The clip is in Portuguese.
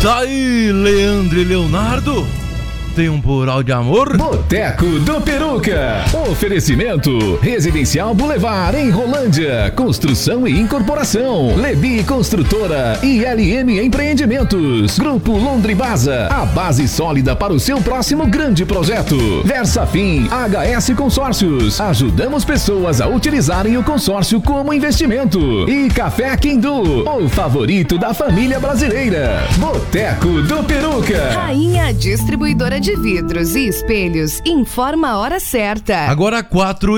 Tá aí, Leandro e Leonardo. Tem um plural de amor? Boteco do Peruca. Oferecimento: Residencial Boulevard em Rolândia. Construção e incorporação. Lebi Construtora e LM Empreendimentos. Grupo Londribasa. A base sólida para o seu próximo grande projeto. Versafim HS Consórcios. Ajudamos pessoas a utilizarem o consórcio como investimento. E Café Quindu, o favorito da família brasileira. Boteco do Peruca. Rainha Distribuidora de vidros e espelhos informa a hora certa. Agora 4